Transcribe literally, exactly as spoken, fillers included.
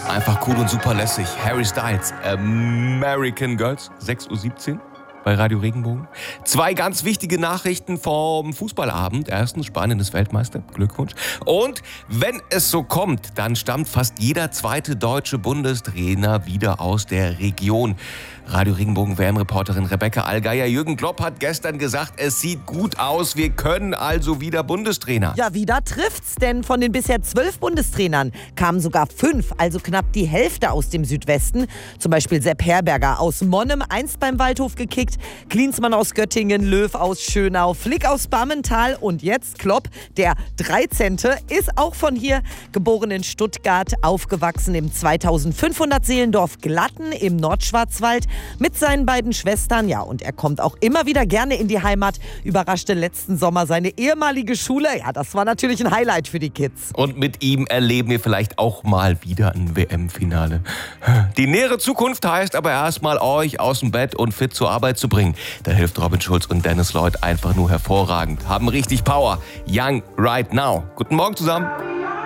Einfach cool und super lässig. Harry Styles, American Girls, sechs Uhr siebzehn bei Radio Regenbogen. Zwei ganz wichtige Nachrichten vom Fußballabend. Erstens, Spanien ist Weltmeister. Glückwunsch. Und wenn es so kommt, dann stammt fast jeder zweite deutsche Bundestrainer wieder aus der Region. Radio Regenbogen W M-Reporterin Rebecca Allgeier. Jürgen Klopp hat gestern gesagt, es sieht gut aus. Wir können also wieder Bundestrainer. Ja, wieder trifft's, denn von den bisher zwölf Bundestrainern kamen sogar fünf, also knapp die Hälfte aus dem Südwesten. Zum Beispiel Sepp Herberger aus Monnem, einst beim Waldhof gekickt, Klinsmann aus Göttingen, Löw aus Schönau, Flick aus Bammental und jetzt Klopp, der dreizehnte ist auch von hier, geboren in Stuttgart, aufgewachsen im zweitausendfünfhundert Seelendorf Glatten im Nordschwarzwald. Mit seinen beiden Schwestern, ja, und er kommt auch immer wieder gerne in die Heimat, überraschte letzten Sommer seine ehemalige Schule. Ja, das war natürlich ein Highlight für die Kids. Und mit ihm erleben wir vielleicht auch mal wieder ein W M-Finale. Die nähere Zukunft heißt aber erstmal, euch aus dem Bett und fit zur Arbeit zu bringen. Da hilft Robin Schulz und Dennis Lloyd einfach nur hervorragend. Haben richtig Power. Young right now. Guten Morgen zusammen.